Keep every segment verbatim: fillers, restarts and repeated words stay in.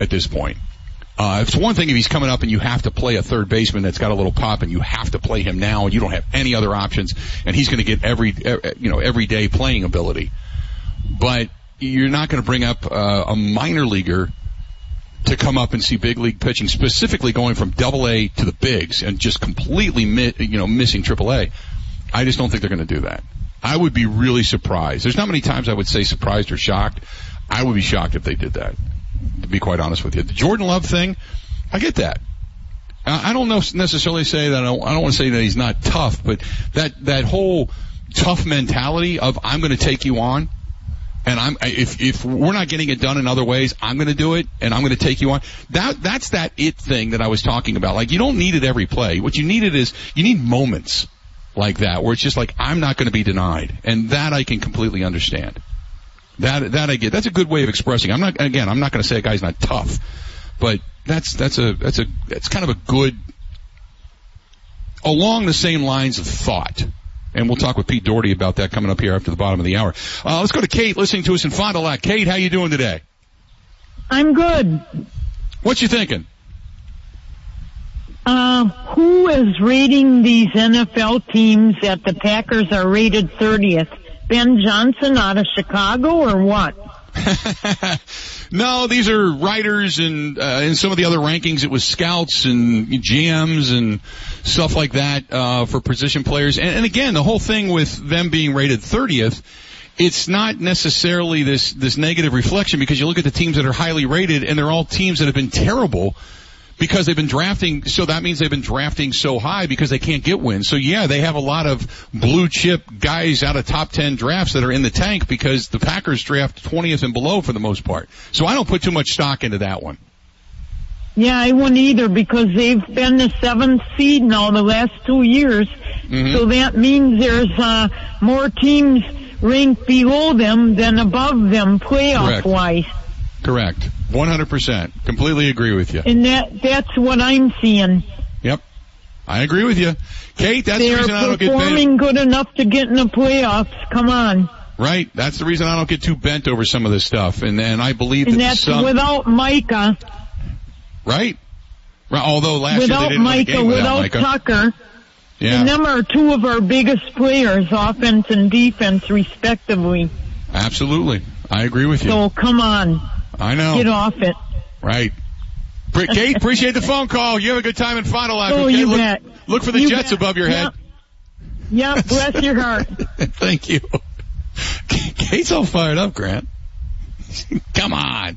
at this point. Uh, it's one thing if he's coming up and you have to play a third baseman that's got a little pop and you have to play him now and you don't have any other options and he's going to get every, you know, everyday playing ability. But you're not going to bring up uh, a minor leaguer to come up and see big league pitching, specifically going from double A to the bigs and just completely, mi- you know, missing triple A. I just don't think they're going to do that. I would be really surprised. There's not many times I would say surprised or shocked. I would be shocked if they did that, to be quite honest with you. The Jordan Love thing, I get that. I don't know necessarily say that, I don't, I don't want to say that he's not tough, but that, that whole tough mentality of I'm going to take you on, and I'm, if, if we're not getting it done in other ways, I'm going to do it, and I'm going to take you on. That, that's that it thing that I was talking about. Like, you don't need it every play. What you needed is, you need moments like that, where it's just like, I'm not going to be denied. And that I can completely understand. That, that I get. That's a good way of expressing. I'm not, again, I'm not going to say a guy's not tough, but that's, that's a, that's a, that's kind of a good, along the same lines of thought. And we'll talk with Pete Doherty about that coming up here after the bottom of the hour. Uh, let's go to Kate listening to us in Fond du Lac. Kate, how you doing today? I'm good. What you thinking? Uh, who is rating these N F L teams that the Packers are rated thirtieth? Ben Johnson out of Chicago or what? No, these are writers, and uh, in some of the other rankings it was scouts and G Ms and stuff like that uh, for position players. And, and again, the whole thing with them being rated thirtieth, it's not necessarily this this negative reflection, because you look at the teams that are highly rated and they're all teams that have been terrible because they've been drafting, so that means they've been drafting so high because they can't get wins. So yeah, they have a lot of blue chip guys out of top ten drafts that are in the tank because the Packers draft twentieth and below for the most part. So I don't put too much stock into that one. Yeah, I wouldn't either, because they've been the seventh seed now the last two years. Mm-hmm. So that means there's uh, more teams ranked below them than above them playoff-wise. Correct. one hundred percent. Completely agree with you. And that that's what I'm seeing. Yep. I agree with you. Kate, that's They're the reason I don't get bent. They're performing good enough to get in the playoffs. Come on. Right. That's the reason I don't get too bent over some of this stuff. And and I believe and that that's some, without Micah. Right. Right. Although last without year they didn't Micah, win the game without, without Micah. Tucker. Yeah. And them are two of our biggest players, offense and defense, respectively. Absolutely. I agree with you. So come on. I know. Get off it. Right. Kate, appreciate the phone call. You have a good time in Fond du Lac. Oh, okay? you look, bet. Look for the you Jets bet. above your head. Yep. Yep. Bless your heart. Thank you. Kate's all fired up, Grant. Come on.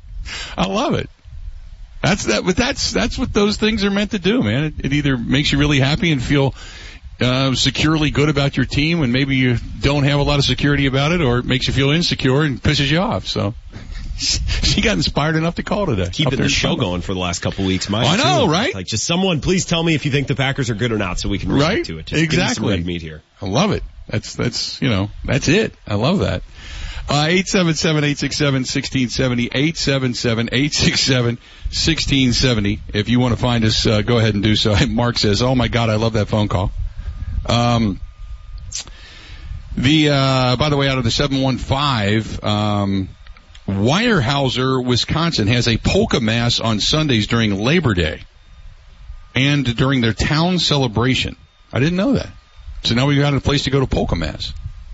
I love it. That's that, but that's, that's what those things are meant to do, man. It, it either makes you really happy and feel, uh, securely good about your team, and maybe you don't have a lot of security about it, or it makes you feel insecure and pisses you off, so. She got inspired enough to call today. Keeping the show going for the last couple weeks. Mine I know, too. right? Like, just someone, please tell me if you think the Packers are good or not, so we can react right? to it. Just exactly. give me some red meat here. I love it. That's that's you know that's it. I love that. Uh, eight seven seven eight six seven one six seven zero eight seven seven eight six seven one six seven zero. If you want to find us, uh, go ahead and do so. Mark says, "Oh my God, I love that phone call." Um, the uh, by the way, out of the seven one five. Um, Weyerhaeuser, Wisconsin has a polka mass on Sundays during Labor Day and during their town celebration. I didn't know that. So now we got a place to go to polka mass.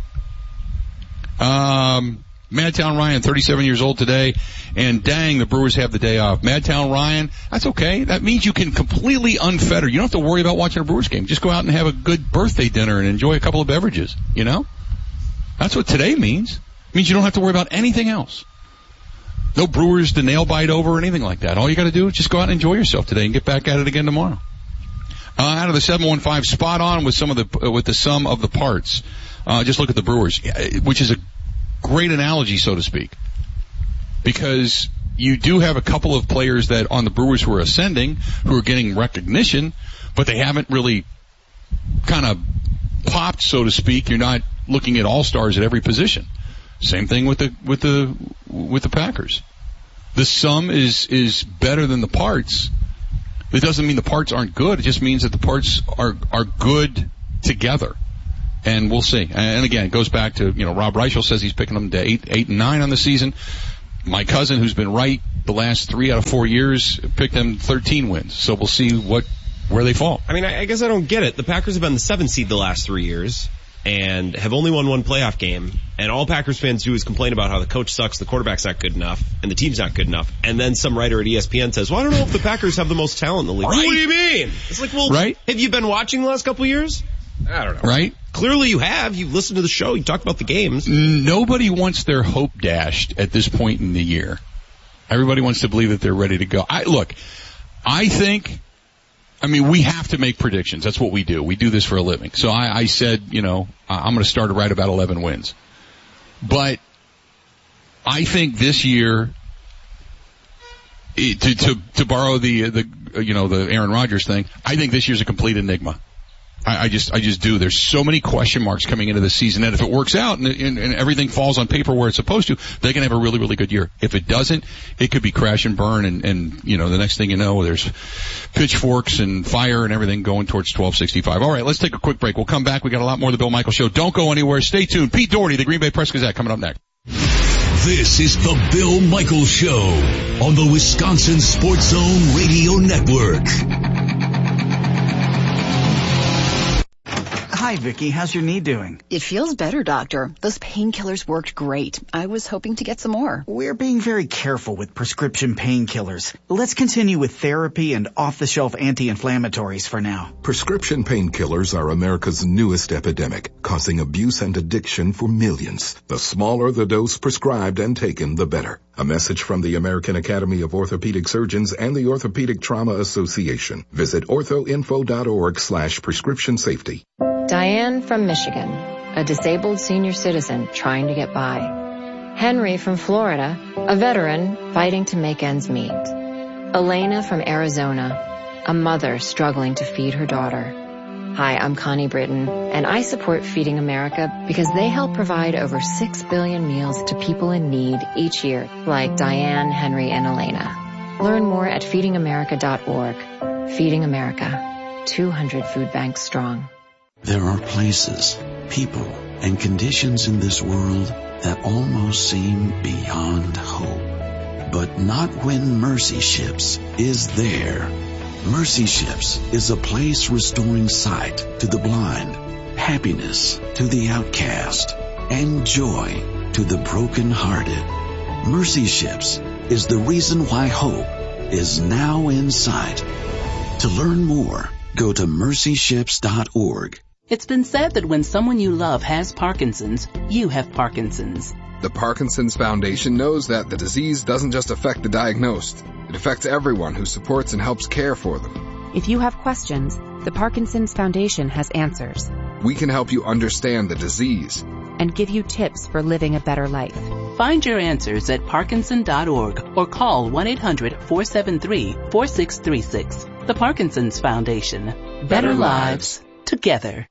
Um, Madtown Ryan, thirty-seven years old today, and dang, the Brewers have the day off. Madtown Ryan, that's okay. That means you can completely unfetter. You don't have to worry about watching a Brewers game. Just go out and have a good birthday dinner and enjoy a couple of beverages, you know? That's what today means. It means you don't have to worry about anything else. No Brewers to nail bite over or anything like that. All you got to do is just go out and enjoy yourself today and get back at it again tomorrow. Uh, out of the seven one five, spot on with some of the uh, with the sum of the parts. Uh, just look at the Brewers, which is a great analogy, so to speak, because you do have a couple of players that on the Brewers who are ascending, who are getting recognition, but they haven't really kind of popped, so to speak. You're not looking at all-stars at every position. Same thing with the with the with the Packers. The sum is is better than the parts. It doesn't mean the parts aren't good. It just means that the parts are are good together. And we'll see. And again, it goes back to, you know, Rob Reichel says he's picking them to eight eight and nine on the season. my cousin, who's been right the last three out of four years, picked them thirteen wins. So we'll see what where they fall. I mean, I, I guess I don't get it. The Packers have been the seventh seed the last three years and have only won one playoff game. And all Packers fans do is complain about how the coach sucks, the quarterback's not good enough, and the team's not good enough. And then some writer at E S P N says, well, I don't know if the Packers have the most talent in the league. Right. What do you mean? It's like, well, right? Have you been watching the last couple of years? I don't know. Right? Clearly you have. You've listened to the show. You talked about the games. Nobody wants their hope dashed at this point in the year. Everybody wants to believe that they're ready to go. I, look, I think, I mean, we have to make predictions. That's what we do. We do this for a living. So I, I said, you know, I'm going to start right about eleven wins. But I think this year, to, to, to borrow the, the, you know, the Aaron Rodgers thing, I think this year's a complete enigma. I, I just, I just do. There's so many question marks coming into the season that if it works out and, and, and everything falls on paper where it's supposed to, they can have a really, really good year. If it doesn't, it could be crash and burn and, and, you know, the next thing you know, there's pitchforks and fire and everything going towards twelve sixty-five. All right, let's take a quick break. We'll come back. We got a lot more of the Bill Michaels Show. Don't go anywhere. Stay tuned. Pete Doherty, the Green Bay Press Gazette, coming up next. This is the Bill Michaels Show on the Wisconsin Sports Zone Radio Network. Hi, Vicky. How's your knee doing? It feels better, doctor. Those painkillers worked great. I was hoping to get some more. We're being very careful with prescription painkillers. Let's continue with therapy and off-the-shelf anti-inflammatories for now. Prescription painkillers are America's newest epidemic, causing abuse and addiction for millions. The smaller the dose prescribed and taken, the better. A message from the American Academy of Orthopedic Surgeons and the Orthopedic Trauma Association. Visit orthoinfo.org slash prescription safety. Diane from Michigan, a disabled senior citizen trying to get by. Henry from Florida, a veteran fighting to make ends meet. Elena from Arizona, a mother struggling to feed her daughter. Hi, I'm Connie Britton, and I support Feeding America because they help provide over six billion meals to people in need each year, like Diane, Henry, and Elena. Learn more at feeding america dot org. Feeding America, two hundred food banks strong. There are places, people, and conditions in this world that almost seem beyond hope. But not when Mercy Ships is there. Mercy Ships is a place restoring sight to the blind, happiness to the outcast, and joy to the brokenhearted. Mercy Ships is the reason why hope is now in sight. To learn more, go to mercy ships dot org. It's been said that when someone you love has Parkinson's, you have Parkinson's. The Parkinson's Foundation knows that the disease doesn't just affect the diagnosed. It affects everyone who supports and helps care for them. If you have questions, the Parkinson's Foundation has answers. We can help you understand the disease and give you tips for living a better life. Find your answers at parkinson dot org or call one eight hundred four seven three four six three six. The Parkinson's Foundation. Better, better lives together.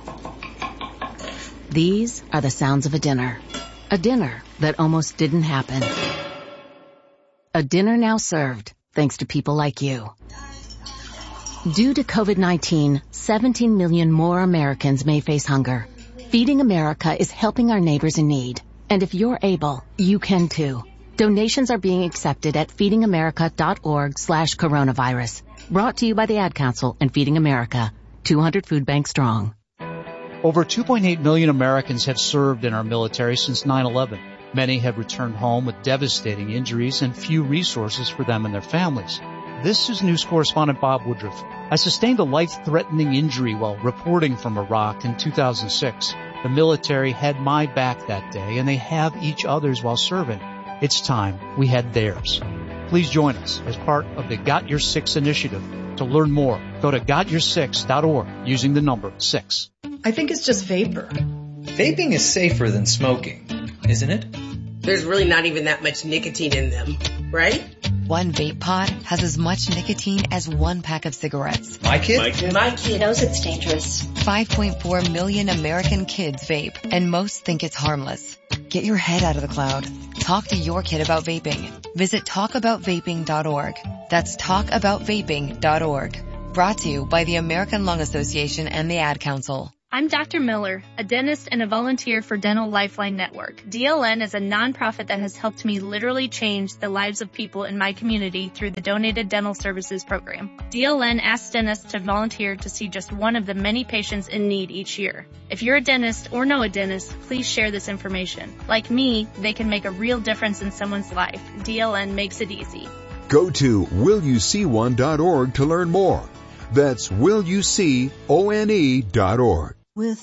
These are the sounds of a dinner. A dinner that almost didn't happen. A dinner now served, thanks to people like you. Due to COVID nineteen, seventeen million more Americans may face hunger. Feeding America is helping our neighbors in need. And if you're able, you can too. Donations are being accepted at feeding america dot org slash coronavirus. Brought to you by the Ad Council and Feeding America, two hundred food banks strong. Over two point eight million Americans have served in our military since nine eleven. Many have returned home with devastating injuries and few resources for them and their families. This is news correspondent Bob Woodruff. I sustained a life-threatening injury while reporting from Iraq in two thousand six. The military had my back that day, and they have each other's while serving. It's time we had theirs. Please join us as part of the Got Your Six initiative. To learn more, go to got your six dot org using the number six. I think it's just vapor. Vaping is safer than smoking, isn't it? There's really not even that much nicotine in them, right? One vape pod has as much nicotine as one pack of cigarettes. My kid? My kid, My kid knows it's dangerous. five point four million American kids vape, and most think it's harmless. Get your head out of the cloud. Talk to your kid about vaping. Visit talk about vaping dot org. That's talk about vaping dot org. Brought to you by the American Lung Association and the Ad Council. I'm Doctor Miller, a dentist and a volunteer for Dental Lifeline Network. D L N is a nonprofit that has helped me literally change the lives of people in my community through the Donated Dental Services program. D L N asks dentists to volunteer to see just one of the many patients in need each year. If you're a dentist or know a dentist, please share this information. Like me, they can make a real difference in someone's life. D L N makes it easy. Go to will you see one dot org to learn more. That's will you see one dot org. With